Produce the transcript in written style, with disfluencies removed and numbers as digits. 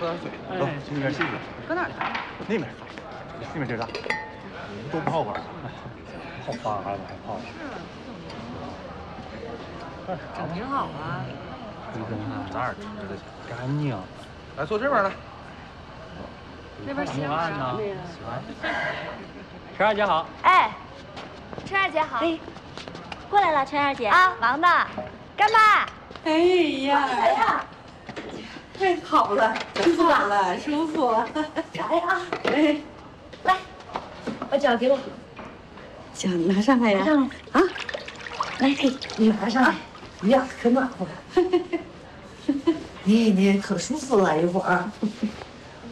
喝点水。 走，去那边歇歇。 搁哪儿呢？ 那边，那边地儿大，多泡会儿。泡发了还泡。 整挺好啊。 你看咱俩吃的干净。 来，坐这边来。 那边香啥呢？ 陈二姐好。 哎，陈二姐好。 哎，过来了，陈二姐啊，忙呢，干妈。 哎呀，哎呀，太好了，舒服了，舒服。 来啊！哎，来，把脚给我。 脚拿上来呀！ 拿上来啊！ 来， 你拿上来。呀，可暖和了。你可舒服了一会儿。